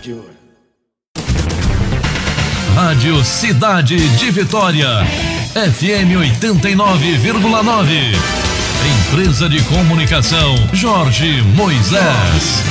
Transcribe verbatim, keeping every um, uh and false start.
de ouro. Rádio Cidade de Vitória, F M oitenta e nove vírgula nove. Empresa de Comunicação Jorge Moisés.